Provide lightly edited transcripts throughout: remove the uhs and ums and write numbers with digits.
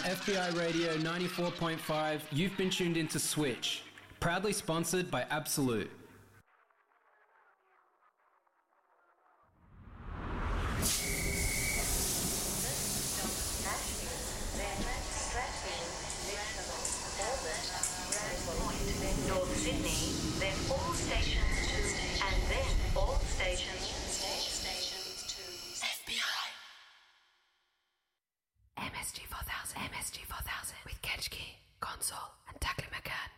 FBI Radio 94.5, you've been tuned into Switch, proudly sponsored by Absolute. North Sydney, then all stations to, and then all stations to FBI. MSG 4000 with Ketchkey, Console, and Tackling McCann.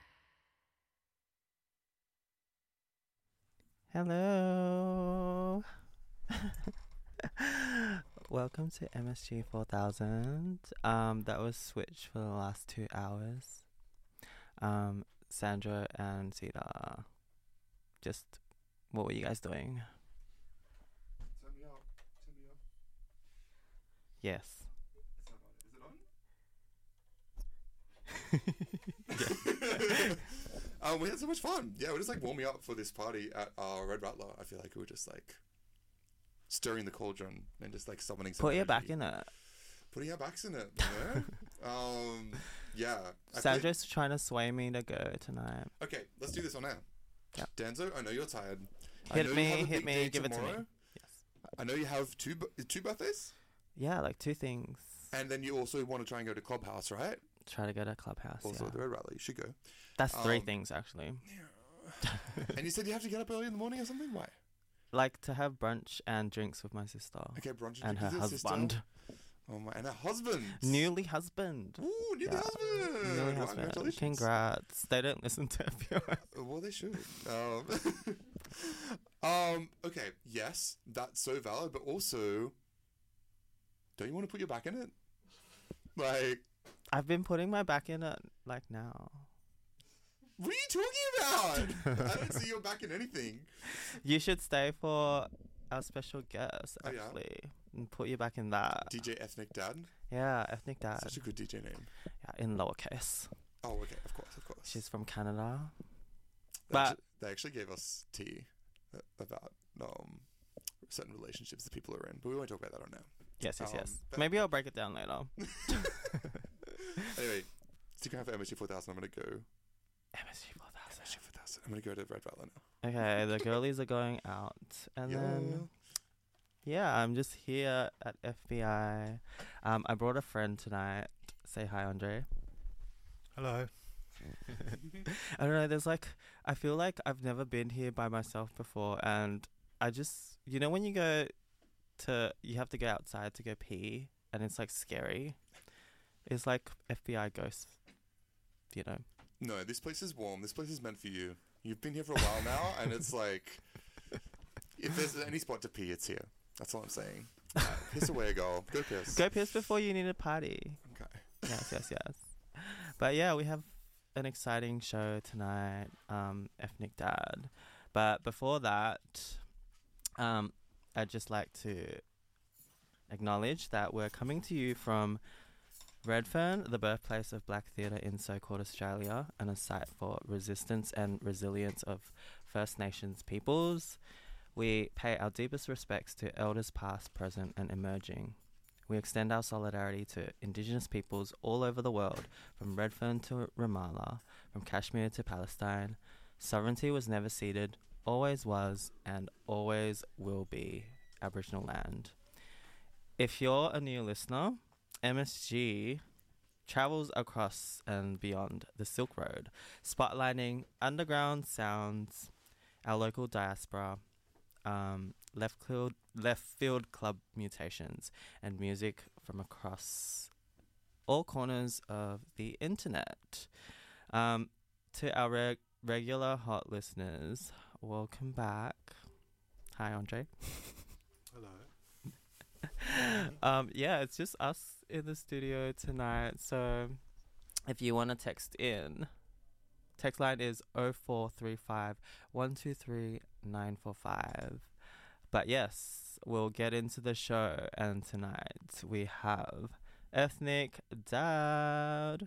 Hello. Welcome to MSG 4000. That was Switch for the last 2 hours. Sandra and Zeta, just what were you guys doing? Turn me up. Yes. Is it on? We had so much fun. Yeah, we're just like warming up for this party at Red Rattler. I feel like we were just like stirring the cauldron and just like summoning some Put your energy. back in it. Putting our backs in it, you know? Yeah. Sandra's trying to sway me to go tonight. Okay, let's do this one now. Yeah. Danzo, I know you're tired. Hit me, give it to me. Yes. I know you have two birthdays? Yeah, like 2 things. And then you also want to try and go to Clubhouse, right? Try to go to Clubhouse. Also, yeah. the Red Rattler, you should go. That's 3 things, actually. And you said you have to get up early in the morning or something? Why? Like to have brunch and drinks with my sister. Okay, brunch and her with your husband. Sister. Oh my, and her husband. Newly husband. Ooh, newly husband. Newly Wow, husband. congratulations. Congrats. They don't listen to FBI. Well, they should. Okay, yes, that's so valid, but also, don't you want to put your back in it? Like, I've been putting my back in it, like, now. what are you talking about? I don't see your back in anything. You should stay for our special guest, Oh, yeah? actually. And put your back in that. DJ Ethnic Dad. Yeah, Ethnic Dad. Such a good DJ name. Yeah, in lowercase. Oh, okay, of course. She's from Canada. They actually gave us tea about certain relationships that people are in, but we won't talk about that on now. Yes. but- Maybe I'll break it down later. Anyway, sticking around for MSG 4000, I'm going to go. MSG 4000. MSG 4000. I'm going to go to Red Rattler now. Okay, the girlies are going out. And then... Yeah, I'm just here at FBI. I brought a friend tonight. Say hi, Andre. Hello. I don't know, there's like... I feel like I've never been here by myself before, and I just... You know when you go to... You have to go outside to go pee, and it's like scary? It's like FBI ghosts, you know? No, this place is warm. This place is meant for you. You've been here for a while now, and it's like... If there's any spot to pee, it's here. That's all I'm saying. Piss away, girl. Go piss. Go piss before you need a party. Okay. Yes. But yeah, we have an exciting show tonight, Ethnic Dad. But before that, I'd just like to acknowledge that we're coming to you from Redfern, the birthplace of black theatre in so-called Australia, and a site for resistance and resilience of First Nations peoples. We pay our deepest respects to elders past, present and emerging. We extend our solidarity to Indigenous peoples all over the world, from Redfern to Ramallah, from Kashmir to Palestine. Sovereignty was never ceded, always was and always will be Aboriginal land. If you're a new listener, MSG travels across and beyond the Silk Road, spotlighting underground sounds, our local diaspora, left field club mutations, and music from across all corners of the internet. To our regular hot listeners, welcome back. Hi, Andre. Hello. Yeah, it's just us in the studio tonight. So if you want to text in, text line is 0435 123 945. But yes, we'll get into the show, and tonight we have Ethnic Dad.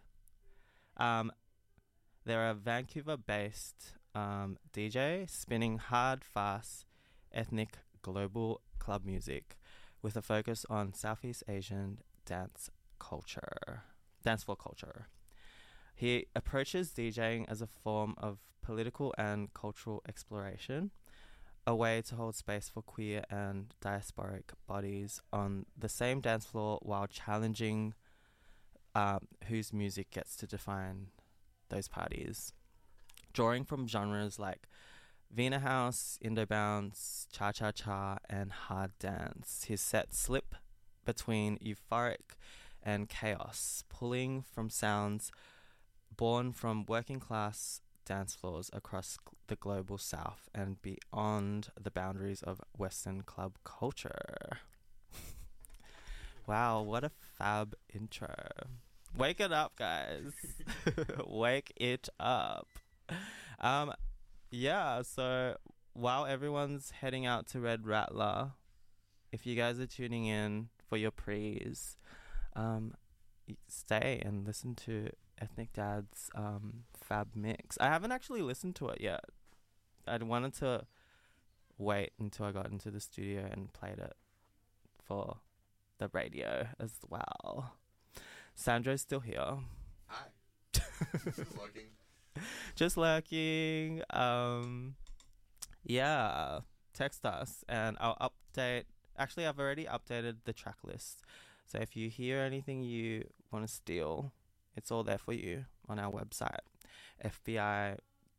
They're a Vancouver-based DJ spinning hard, fast, ethnic global club music with a focus on Southeast Asian dance culture. dance floor culture. He approaches DJing as a form of political and cultural exploration, a way to hold space for queer and diasporic bodies on the same dance floor while challenging whose music gets to define those parties. Drawing from genres like Vina House, Indo Bounce, Cha Cha Cha, and Hard Dance, his sets slip between euphoric and chaos, pulling from sounds born from working class dance floors across the global south and beyond the boundaries of Western club culture. Wow, what a fab intro. Wake it up, guys. Wake it up. Yeah, so while everyone's heading out to Red Rattler, if you guys are tuning in for your prees, stay and listen to Ethnic Dad's fab mix. I haven't actually listened to it yet. I wanted to wait until I got into the studio and played it for the radio as well. Sandro's still here. Hi. Just looking. Just lurking. Yeah, text us and I'll update. Actually, I've already updated the track list. So if you hear anything you want to steal, it's all there for you on our website, fbi.radio.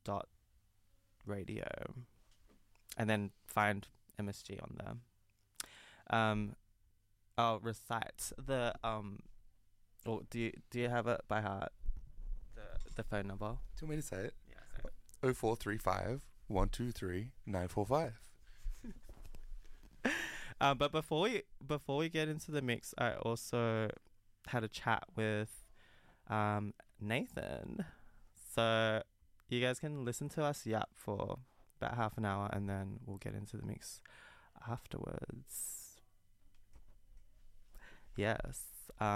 And then find MSG on there. I'll recite the or do you have it by heart? The phone number? Do you want me to say it? Yeah, say it. 0435 123 945. But before we get into the mix, I also had a chat with Nathan. So you guys can listen to us yap for about half an hour and then we'll get into the mix afterwards. Yes.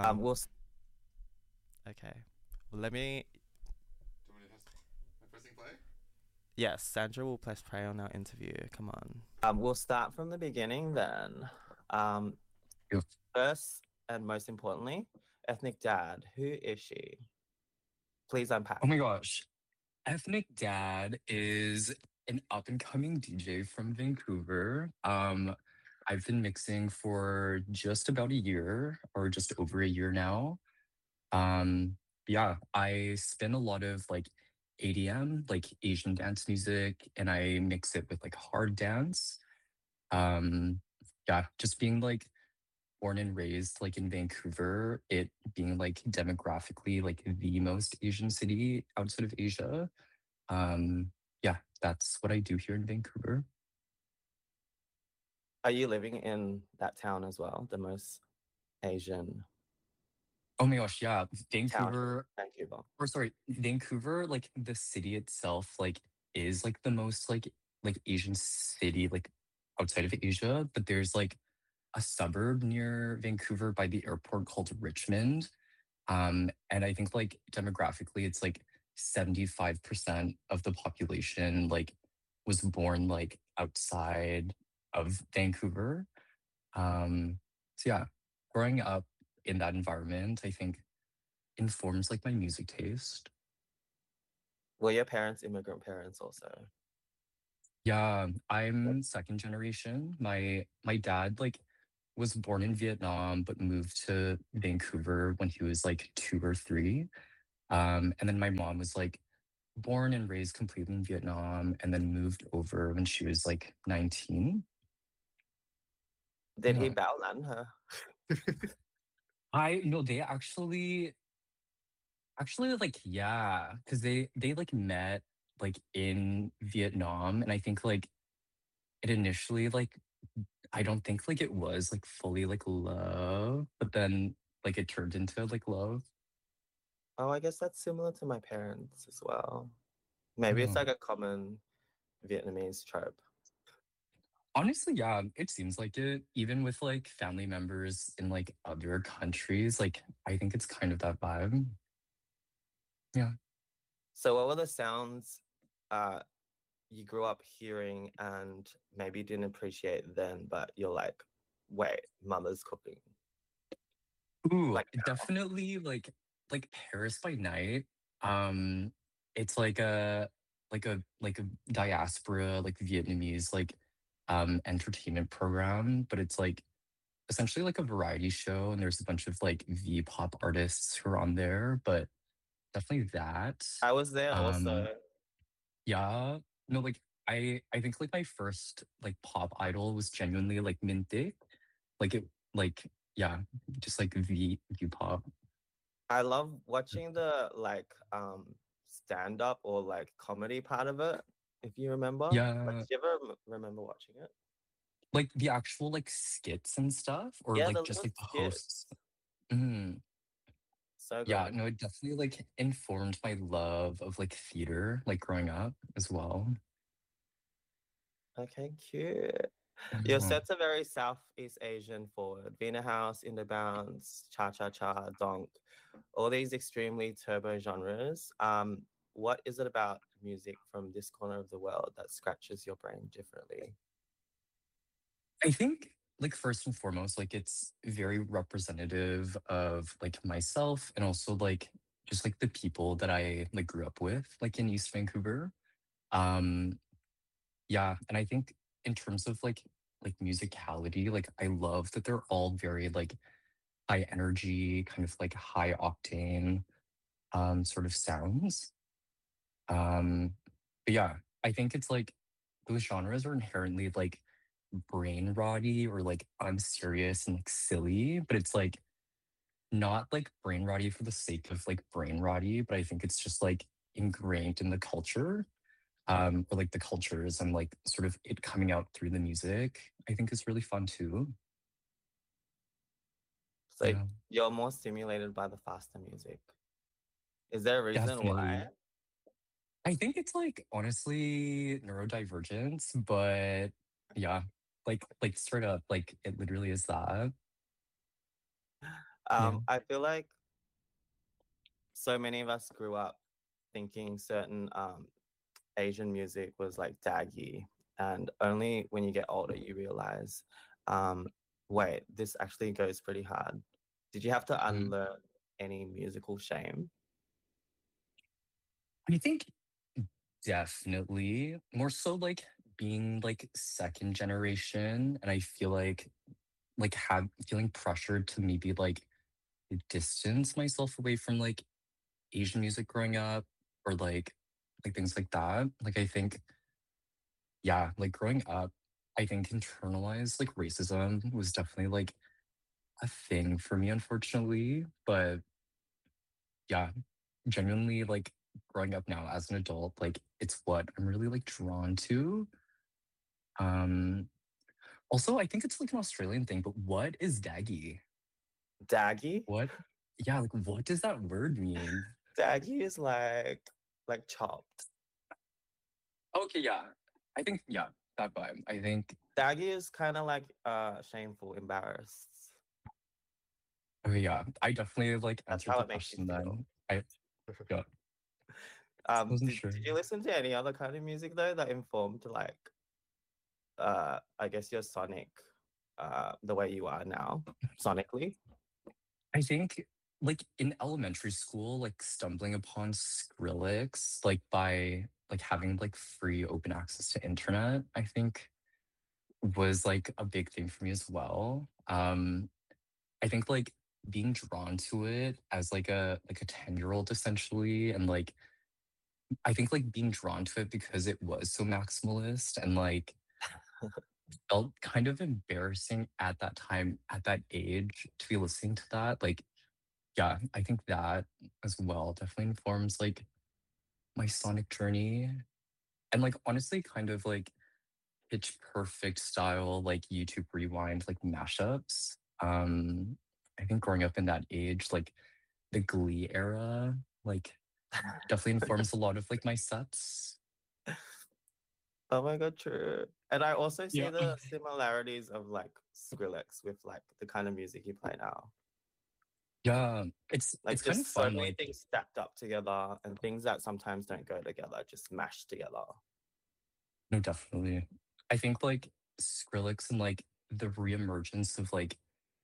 Okay. Well, let me... Do you want me to pressing play? Yes, Sandra will press play on our interview. Come on. We'll start from the beginning then. Yep. First and most importantly, Ethnic Dad. Who is she? Please unpack. Oh my gosh. Ethnic Dad is an up-and-coming DJ from Vancouver. I've been mixing for just about a year or just over a year now. Yeah, I spin a lot of like ADM, like Asian dance music, and I mix it with like hard dance. Yeah, just being like born and raised like in Vancouver, it being like demographically like the most Asian city outside of Asia. Yeah, that's what I do here in Vancouver. Are you living in that town as well? The most Asian Oh my gosh, yeah. town, Vancouver, Vancouver. Vancouver, like the city itself, like is like the most like Asian city like outside of Asia. But there's like a suburb near Vancouver by the airport called Richmond. And I think like demographically, it's like 75% of the population like was born like outside of Vancouver. So yeah, growing up in that environment, I think informs like my music taste. Were your parents immigrant parents also? Yeah, I'm second generation. My dad like was born in Vietnam but moved to Vancouver when he was like 2 or 3. And then my mom was like born and raised completely in Vietnam and then moved over when she was like 19. Did he Yeah. bao lan her? I no, they actually like yeah, because they like met like in Vietnam, and I think like it initially like I don't think like it was like fully like love, but then like it turned into like love. Oh, I guess that's similar to my parents as well. Maybe it's Oh. like a common Vietnamese trope. Honestly, yeah, it seems like it. Even with like family members in like other countries, like I think it's kind of that vibe. Yeah. So what were the sounds you grew up hearing and maybe didn't appreciate then, but you're like, wait, mother's cooking? Ooh, Like definitely like like Paris by Night, um, it's like a diaspora like Vietnamese like entertainment program, but it's like essentially like a variety show, and there's a bunch of like V-pop artists who are on there, but definitely that. I was there Um, also. yeah, no, like I think like my first like pop idol was genuinely like Minty, like it like yeah, just like V pop. I love watching the like stand up or like comedy part of it, if you remember. Like, Yeah, did you ever remember watching it? like the actual like skits and stuff, or Yeah, the like just little like the hosts. skits. Mm, So yeah, good. no, it definitely like informed my love of like theater, like growing up as well. Okay, cute. Your Yeah. sets are very Southeast Asian forward. Vina House, Bounce, Cha Cha Cha, Donk, all these extremely turbo genres. What is it about music from this corner of the world that scratches your brain differently? I think like first and foremost, like it's very representative of like myself and also like just like the people that I like grew up with, like in East Vancouver. Um, yeah, and I think in terms of like musicality, like I love that they're all very like high energy, kind of like high octane sort of sounds. Um, but yeah, I think it's like those genres are inherently like brain rotty or like unserious and like silly, but it's like not like brain rotty for the sake of like brain rotty, but I think it's just like ingrained in the culture, or like the cultures and like sort of it coming out through the music, I think is really fun too. So Yeah, you're more stimulated by the faster music. Is there a reason definitely. why? I think it's like honestly neurodivergence, but yeah, like straight up, like it literally is that. Yeah. I feel like so many of us grew up thinking certain Asian music was like daggy, and only when you get older you realize, um, wait, this actually goes pretty hard. Did you have to Mhm. unlearn any musical shame? I think definitely more so like being like second generation, and I feel like have feeling pressured to maybe like distance myself away from like Asian music growing up or like things like that. Like I think yeah, like growing up, I think internalized like racism was definitely like a thing for me, unfortunately. But yeah, genuinely like growing up now as an adult, like it's what I'm really like drawn to. Um, Also, I think it's like an Australian thing, but what is daggy? Daggy? What? Yeah, like what does that word mean? Daggy is like chopped. Okay, yeah. I think yeah, that vibe. I think Daggy is kind of like shameful, embarrassed. okay, yeah. I definitely like That's answered how the it makes you question feel. then. I yeah, wasn't Did sure. you listen to any other kind of music though that informed like I guess your sonic the way you are now sonically? I think like in elementary school, like stumbling upon Skrillex, like by like having like free open access to internet, I think was like a big thing for me as well. I think like being drawn to it as like a 10-year-old essentially, and like I think like being drawn to it because it was so maximalist and like felt kind of embarrassing at that time, at that age, to be listening to that. Like, yeah, I think that as well definitely informs like my sonic journey. And like honestly, kind of like pitch perfect style, like YouTube rewind, like mashups. I think growing up in that age, like the Glee era, like definitely informs a lot of like my sets. Oh my god, true. And I also see Yeah. the similarities of like Skrillex with like the kind of music you play now. Yeah, it's Like kind of just so fun. many Like, things stacked up together and things that sometimes don't go together, just mashed together. no, definitely. I think like Skrillex and like the reemergence of like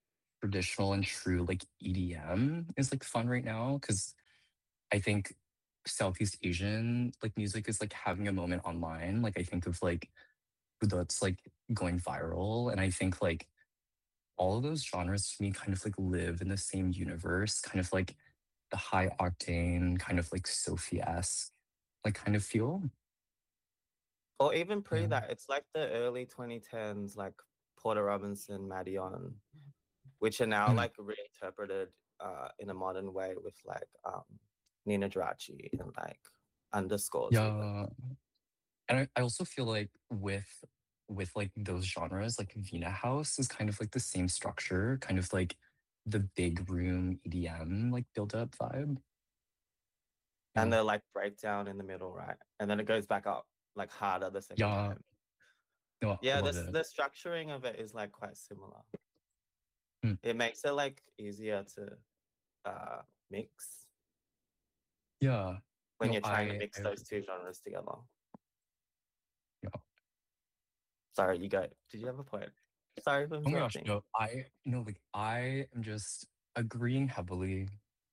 traditional and true like EDM is like fun right now because I think Southeast Asian like music is like having a moment online. Like I think of like that's like going viral, and I think like all of those genres to me kind of like live in the same universe, kind of like the high octane, kind of like Sophie-esque, like kind of feel. Or even pre Yeah. that, it's like the early 2010s, like Porter Robinson, Madeon, which are now Mm. like reinterpreted in a modern way with like Nina Giraci and like underscores. With it. Yeah. And I also feel like with like those genres, like Vina House is kind of like the same structure, kind of like the big room EDM like build up vibe. And Yeah. the like breakdown in the middle, right? And then it goes back up like harder the second Yeah. time. No, I Yeah, love it. the structuring of it is like quite similar. Mm. It makes it like easier to mix Yeah. when No, you're trying to mix I those two genres together. yeah. Sorry, you go. Did you have a point? Sorry for Oh my gosh, interrupting. no, like I am just agreeing heavily.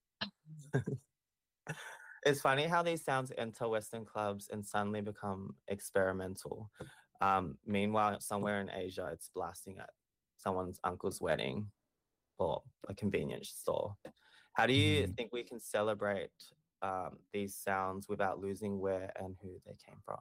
It's funny how these sounds enter Western clubs and suddenly become experimental. Meanwhile, somewhere in Asia, it's blasting at someone's uncle's wedding or a convenience store. How do you Mhm. think we can celebrate these sounds without losing where and who they came from?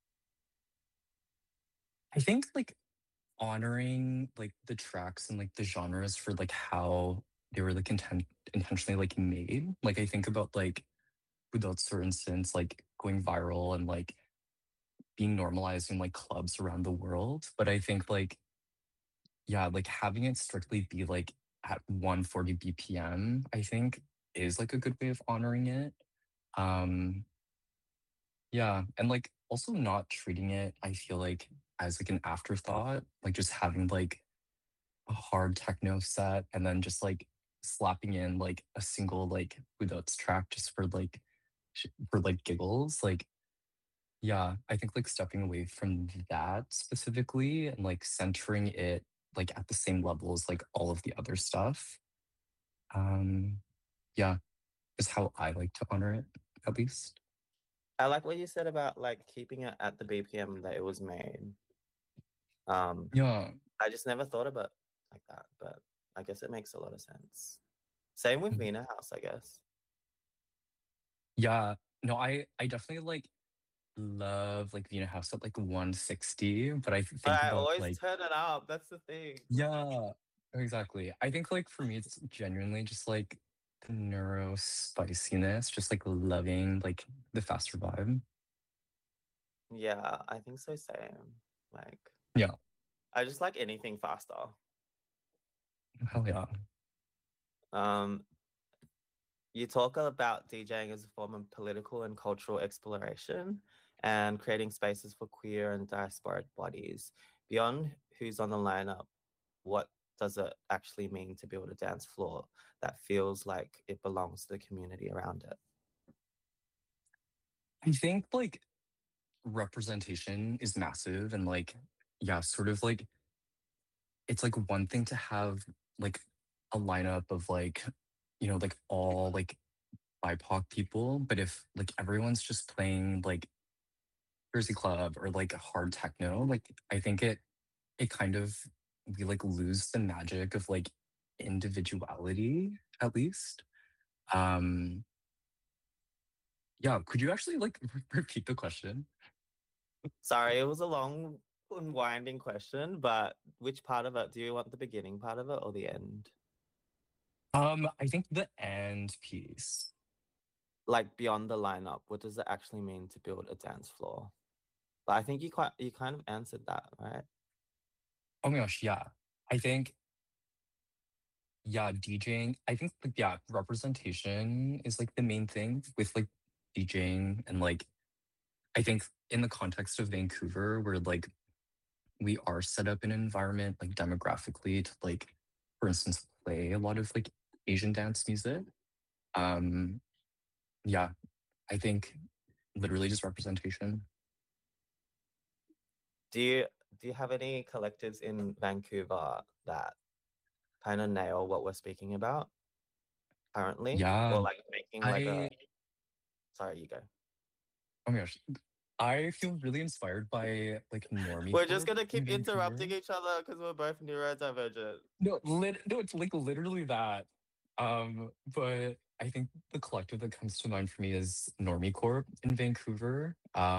I think like honoring like the tracks and like the genres for like how they were like intentionally like made. Like I think about like Budots, for instance, like going viral and like being normalized in like clubs around the world. But I think like, yeah, like having it strictly be like at 140 BPM, I think is like a good way of honoring it. Um, yeah. And like also not treating it, I feel like as like an afterthought, like just having like a hard techno set and then just like slapping in like a single like Budots track just for like for like giggles. Like yeah, I think like stepping away from that specifically and like centering it like at the same level as like all of the other stuff. Um, yeah, is how I like to honor it, at least. I like what you said about like keeping it at the BPM that it was made. Yeah. I just never thought about it like that, but I guess it makes a lot of sense. Same with Mhm. Vina House, I guess. Yeah. No, I definitely like love like Vina House at like 160, but I But think I about always like turn it up. That's the thing. yeah, exactly. I think like for me it's genuinely just like the neuro spiciness, just like loving like the faster vibe. Yeah, I think so. Same. Like, Yeah. I just like anything faster. Hell yeah. Um, you talk about DJing as a form of political and cultural exploration and creating spaces for queer and diasporic bodies. Beyond who's on the lineup, what does it actually mean to build a dance floor that feels like it belongs to the community around it? I think like representation is massive and like yeah, sort of like it's like one thing to have like a lineup of like like all like BIPOC people, but if like everyone's just playing like Jersey Club or like hard techno, like I think it kind of we like lose the magic of like individuality at least. Um yeah, could you actually like repeat the question? Sorry, it was a long and winding question, but which part of it? Do you want the beginning part of it or the end? I think the end piece. Like beyond the lineup, what does it actually mean to build a dance floor? But I think you kind of answered that, right? Oh my gosh, yeah. I think yeah, DJing, I think like yeah, representation is like the main thing with like DJing and like I think in the context of Vancouver where like we are set up in an environment like demographically to like for instance play a lot of like Asian dance music. Um yeah, I think literally just representation. Do you do you have any collectives in Vancouver that kind of nail what we're speaking about currently, Yeah, or like making like a. I Sorry, you go. oh my gosh, I feel really inspired by like Normie We're just Corp gonna in keep interrupting Vancouver. each other because we're both neurodivergent. No, it's like literally that. But I think the collective that comes to mind for me is Normie Corp in Vancouver.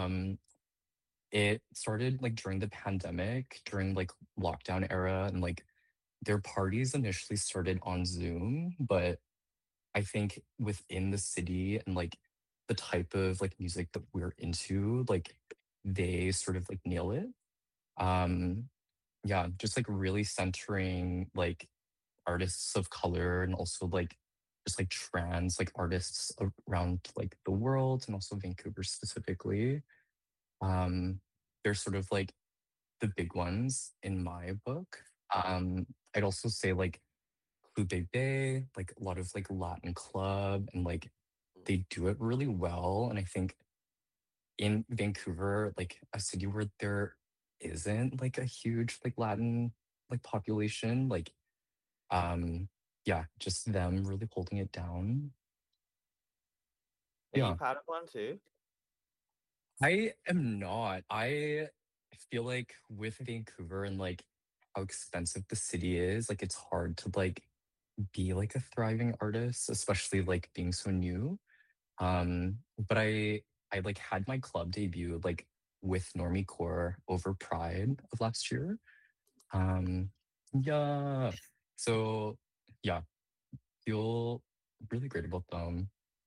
It started like during the pandemic, during like lockdown era, and like their parties initially started on Zoom, but I think within the city and like the type of like music that we're into, like they sort of like nail it. Um, yeah, just like really centering like artists of color and also like just like trans like artists around like the world and also Vancouver specifically. Um, they're sort of like the big ones in my book. I'd also say like Club Bebe, like a lot of like Latin club, and like they do it really well. And I think in Vancouver, like a city where there isn't like a huge like Latin like population, like um yeah, just them really holding it down. Are you Yeah. part of one too? I am not. I feel like with Vancouver and like how expensive the city is, like it's hard to like be like a thriving artist, especially like being so new. But I like had my club debut like with Normie Core over Pride of last year. Um, yeah. So yeah, feel really great about them.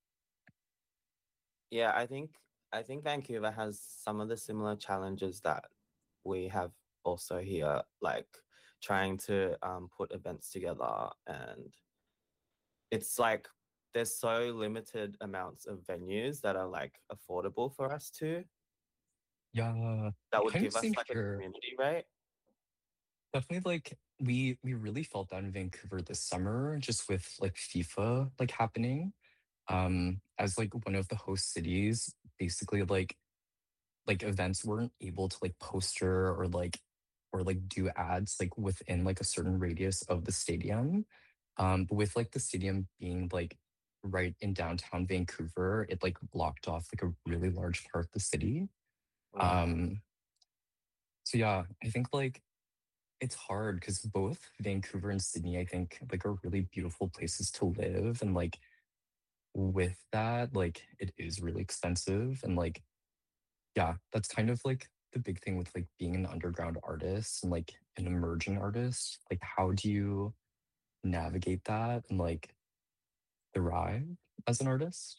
Yeah, I think Vancouver has some of the similar challenges that we have also here, like trying to put events together, and it's like there's so limited amounts of venues that are like affordable for us to Yeah, that would kind of give us same like a here. community rate. Definitely like we really felt that in Vancouver this summer, just with like FIFA like happening. As like one of the host cities, basically like events weren't able to like poster or like do ads like within like a certain radius of the stadium. But with like the stadium being like right in downtown Vancouver, it like blocked off like a really large part of the city. Right. Um, so yeah, I think like it's hard because both Vancouver and Sydney, I think, like are really beautiful places to live. And like with that, like it is really expensive. And like, yeah, that's kind of like the big thing with like being an underground artist and like an emerging artist. Like, how do you navigate that and like thrive as an artist?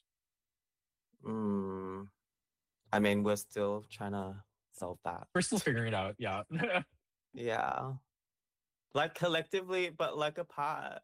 Mm, I mean, we're still trying to solve that. We're still figuring it out. Yeah. Yeah. Like collectively, but like apart.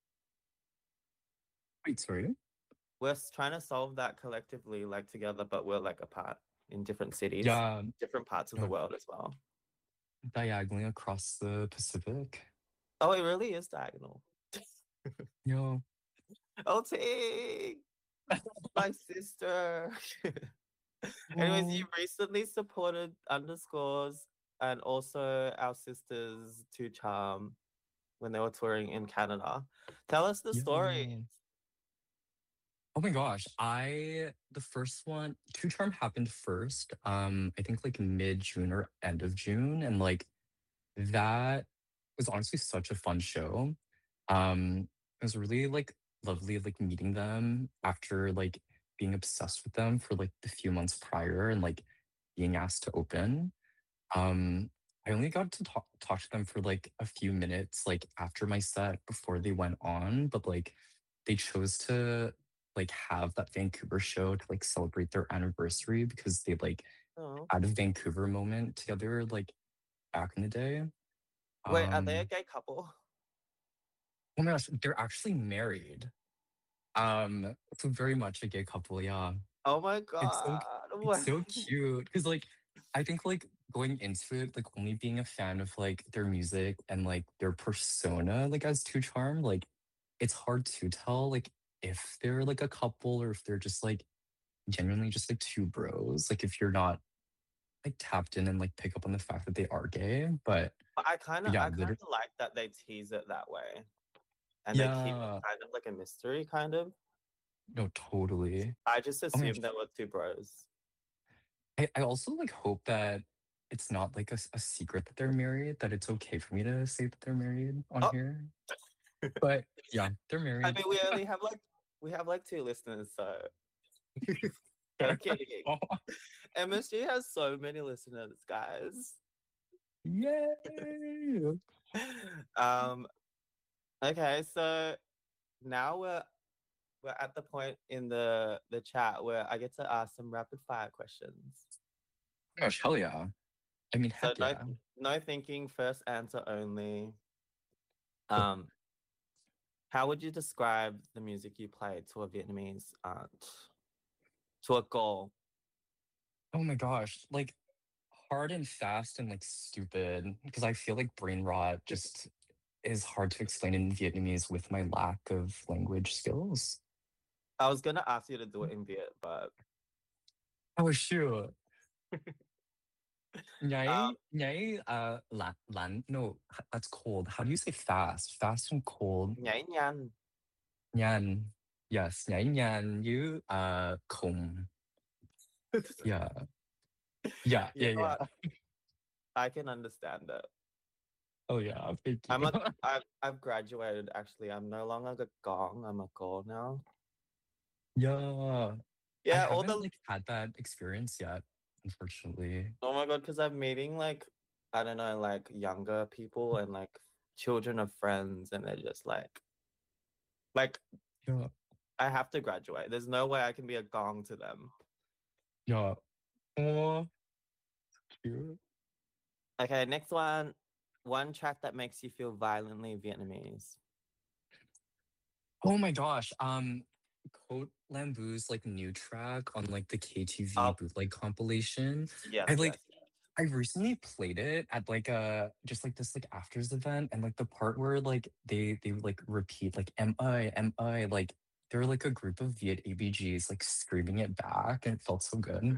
Wait, sorry. We're trying to solve that collectively, like together, but we're like apart in different cities, Yeah. different parts of the No, world as well. diagonally across the Pacific. Oh, it really is diagonal. Yeah. OT, my sister. Anyways, you recently supported Underscores and also our sisters to Charm when they were touring in Canada. Tell us the story. Yeah. Oh my gosh. The first one, Two Charm happened first, I think like mid-June or end of June. And like that was honestly such a fun show. It was really like lovely like meeting them after like being obsessed with them for like the few months prior and like being asked to open. Um, I only got to talk to them for like a few minutes, like after my set before they went on, but like they chose to like have that Vancouver show to like celebrate their anniversary because they like Oh. had a Vancouver moment together like back in the day. Wait, are they a Um, gay couple? oh my gosh, they're actually married. So very much a gay couple, yeah. Oh my It's so God. it's so cute because like I think like going into it like only being a fan of like their music and like their persona like as Two Charm, like it's hard to tell like if they're like a couple or if they're just like genuinely just like two bros, like if you're not like tapped in and like pick up on the fact that they are gay. But But I kind of yeah, I kind literally, of like that they tease it that way. and they keep it Yeah. kind of like a mystery, kind of. No, totally. I just Oh my assumed there were two bros. I also like hope that it's not like a secret that they're married, that it's okay for me to say that they're married on Oh. here. But yeah, they're I married. mean, we have like two listeners, so okay. Oh, MSG has so many listeners, guys. yay! Okay, so now we're at the point in the chat where I get to ask some rapid fire questions. Gosh, hell yeah. I mean, So heck yeah. no thinking, first answer only. How would you describe the music you played to a Vietnamese aunt? To a goal? Oh my gosh, like hard and fast and like stupid, because I feel like brain rot just is hard to explain in Vietnamese with my lack of language skills. I was gonna ask you to do it in Viet, but Oh shoot. Nhảy, nhảy, no, that's cold. How do you say fast? Fast and cold. nhảy nhanh. Nhan. Yes, nhảy nhàn với khùng. Yeah. Yeah, You yeah, know yeah. what? I can understand it. Oh yeah, thank you. I've graduated actually. I'm no longer a gong, I'm a go now. Yeah. Yeah, I all haven't the like had that experience yet, unfortunately. oh my god, because I'm meeting like I don't know, like younger people and like children of friends, and they're just like Yeah. I have to graduate. There's no way I can be a gong to them. Yeah. Oh, cute. Okay, next one. One track that makes you feel violently Vietnamese. Oh my gosh. Cote Lambu's like new track on like the KTV Oh. bootleg compilation. Yes, I like yes. I recently played it at like a just like this like afters event, and like the part where like they like repeat like MI like they're like a group of Viet ABGs like screaming it back, and it felt so good.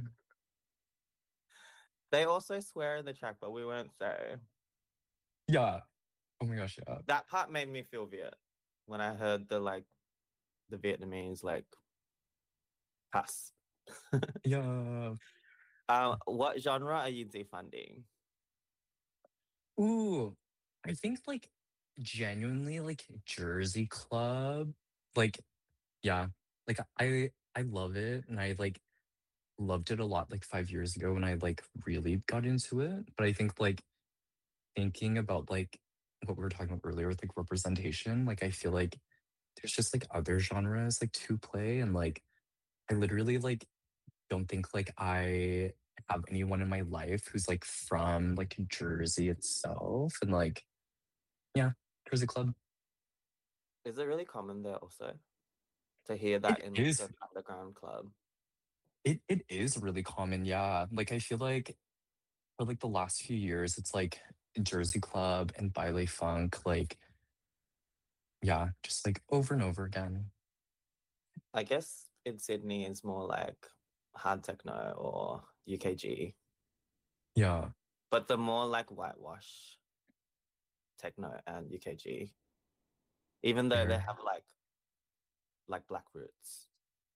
They also swear in the track, but we won't say. Yeah. Oh my gosh, yeah. That part made me feel Viet when I heard the Vietnamese like pass. Yeah. What genre are you defunding? Ooh, I think like genuinely like Jersey Club. Like, yeah. Like I love it, and I like loved it a lot like 5 years ago when I like really got into it. But I think like thinking about like what we were talking about earlier with like representation, like I feel like there's just like other genres like to play, and like I literally like don't think like I have anyone in my life who's like from like Jersey itself, and like yeah, Jersey Club. Is it really common there also to hear that It in like is. the underground club? It is really common, yeah. Like I feel like for like the last few years, it's like Jersey Club and Baile Funk, like yeah, just like over and over again. I guess in Sydney it's more like hard techno or UKG, Yeah, but the more like whitewash techno and UKG, even though they fair. have like black roots.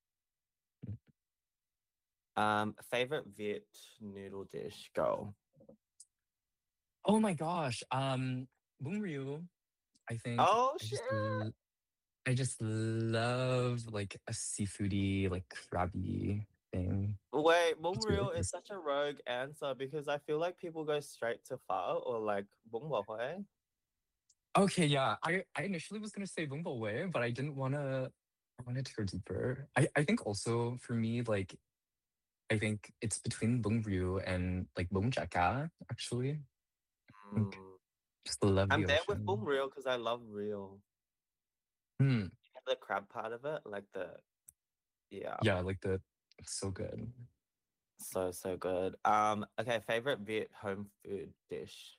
Favorite Viet noodle dish? Go. Oh my gosh, Bung Ryu, I think. Oh I shit! I just love like a seafoody, like crabby thing. Wait, Bung It's Ryu really is such a rogue answer because I feel like people go straight to pho or like Bung Bo Hue. okay, yeah. I initially was gonna say Bung Bo Wei, but I didn't wanna I wanted to go deeper. I think also for me, like I think it's between Bung Ryu and like Bung Jaka, actually. Like, just love I'm the there with Bung ocean. Ryu because I love real. Hmm. The crab part of it, like yeah, Yeah, like the it's so good. so good. Okay, favorite Viet home food dish.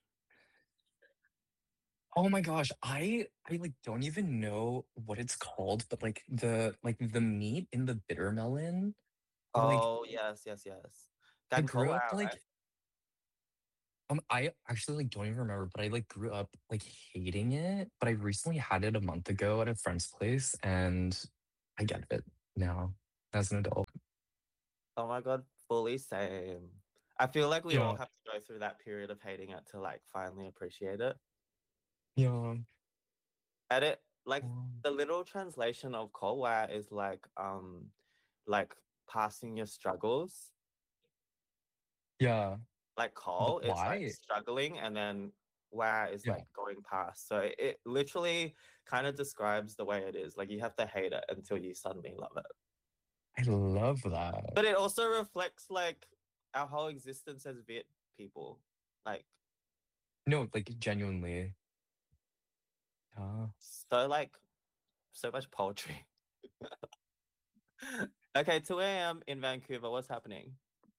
Oh my gosh, I like don't even know what it's called, but like the meat in the bitter melon. Like Oh yes. I Gan grew Khổ up Lao, like right? I actually like don't even remember, but I like grew up like hating it. But I recently had it a month ago at a friend's place, and I get it now as an adult. Oh my god, fully same. I feel like we all Yeah, have to go through that period of hating it to like finally appreciate it. yeah, And it like um, the literal translation of Kolwa is like passing your struggles. yeah. Like But call, it's like why? struggling, and then where is Yeah, like going past. So it literally kind of describes the way it is. Like you have to hate it until you suddenly love it. I love that. But it also reflects like our whole existence as Viet people. Like No, like genuinely. Yeah. so like so much poetry. Okay, 2 a.m. in Vancouver, what's happening?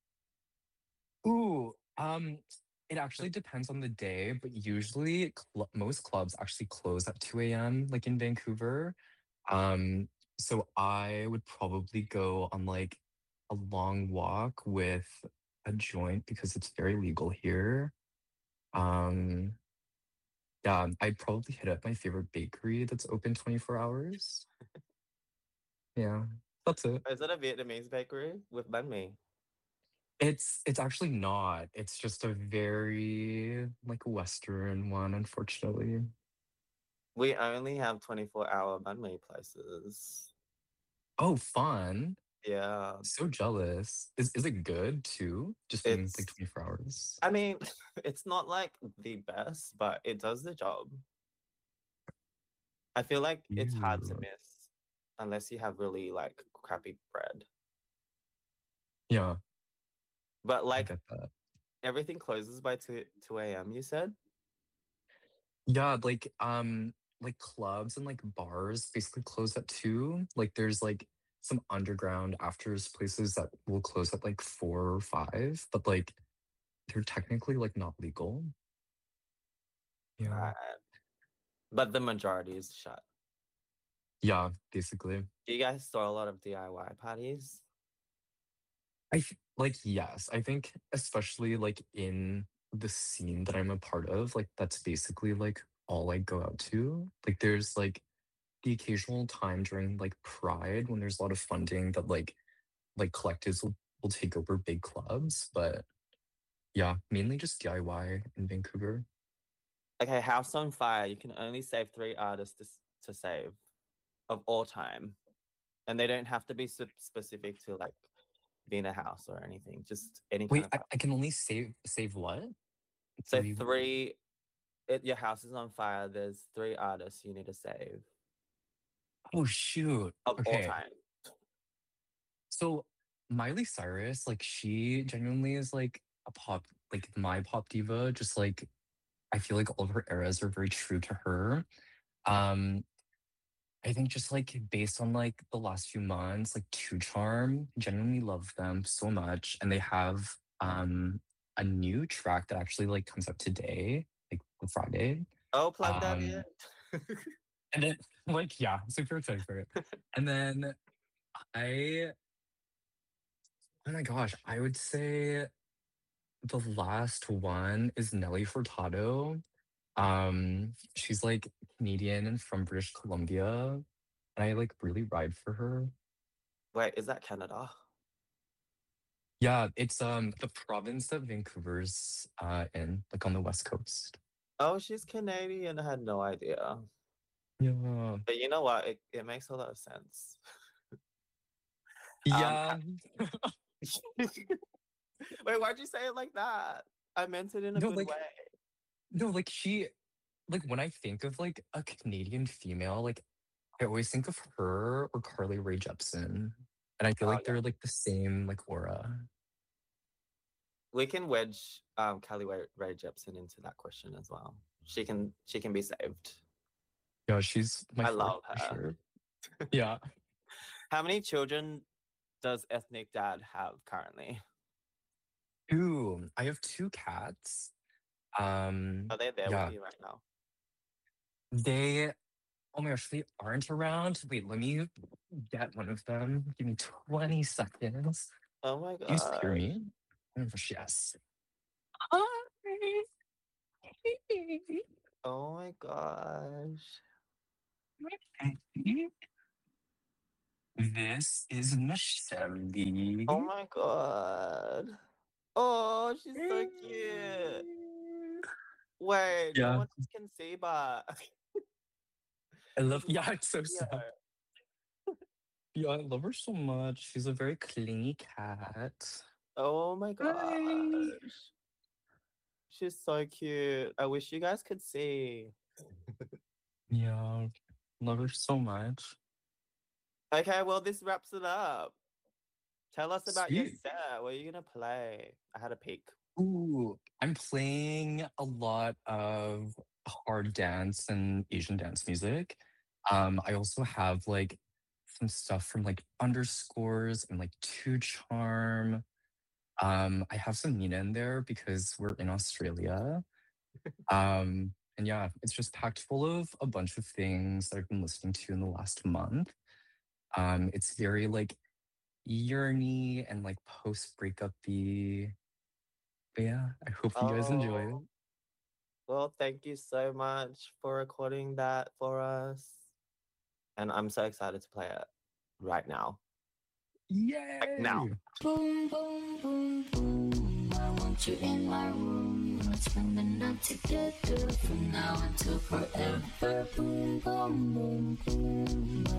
Ooh, it actually depends on the day, but usually most clubs actually close at 2 a.m. like in Vancouver. Um, so I would probably go on like a long walk with a joint because it's very legal here. Um, yeah, I'd probably hit up my favorite bakery that's open 24 hours. Yeah, that's it. Is it a Vietnamese bakery with banh mi? It's actually not. It's just a very like Western one, unfortunately. We only have 24-hour banh mi places. Oh, fun. Yeah. So jealous. Is it good too? Just being like It's 24 hours. I mean, it's not like the best, but it does the job. I feel like it's hard to Ew. miss unless you have really like crappy bread. Yeah, But I like get that. everything closes by 2 a.m., you said? Yeah, like clubs and like bars basically close at 2. Like there's like some underground afters places that will close at like 4 or 5, but like they're technically like not legal. Yeah. Right. But the majority is shut. Yeah, basically. Do you guys throw a lot of DIY parties? Like yes, I think especially like in the scene that I'm a part of, like that's basically like all I go out to. Like there's like the occasional time during like Pride when there's a lot of funding that like collectives will take over big clubs, but yeah, mainly just DIY in Vancouver. Okay, House on Fire. You can only save 3 artists to save of all time. And they don't have to be specific to like being a house or anything, just any kind Wait, of I, house. I can only save what? So Three. your house is on fire. There's 3 artists you need to save Oh shoot. of all Okay. time. So Miley Cyrus, like she genuinely is like a pop, like my pop diva. Just like I feel like all of her eras are very true to her. Um, I think just like based on like the last few months, like Two Charm, genuinely love them so much, and they have a new track that actually like comes out today, like on Friday. Oh, plug that in. Um, and then like yeah, super excited for it. And then I, oh my gosh, I would say the last one is Nelly Furtado. She's like Canadian and from British Columbia, and I like really ride for her. Wait, is that Canada? Yeah, it's the province that Vancouver's in, like on the west coast. Oh, she's Canadian. I had no idea. Yeah. But you know what? It makes a lot of sense. Um, Yeah. wait, why'd you say it like that? I meant it in a No, good like way. no, like she like when I think of like a Canadian female, like I always think of her or Carly Rae Jepsen. And I feel Oh like yeah, they're like the same like aura. we can wedge Kelly Ray Jepsen into that question as well. She can be saved. Yeah, she's my I fourth love for her. sure. Yeah. How many children does ethnic dad have currently? Ooh, I have two cats. Are they there with Yeah, you right now? they, oh my gosh, they aren't around. Wait, let me get one of them. Give me 20 seconds. Oh my Do you still hear gosh. me? Oh my gosh, yes. Hi. Oh my gosh. This is Michelle. Oh my god. Oh, she's so cute. Wait, no Yeah, one else can see, but I love. she's Yeah, so it's so cute. sad. Yeah, I love her so much. She's a very clingy cat. Oh my Hi. gosh. She's so cute. I wish you guys could see. Yeah, love her so much. Okay, well, this wraps it up. Tell us about your Sweet. set. What are you gonna play? I had a peek. Ooh, I'm playing a lot of hard dance and Asian dance music. I also have like some stuff from like Underscores and like Two Charm. I have some Nina in there because we're in Australia. And yeah, it's just packed full of a bunch of things that I've been listening to in the last month. It's very like yearny and like post breakup-y. But yeah, I hope you guys enjoy it. Oh, well, thank you so much for recording that for us. And I'm so excited to play it right now. Yay! Like now. Boom, boom, boom, boom. I want you in my room. Let's spend the night together from now until forever. Boom, boom, boom, boom.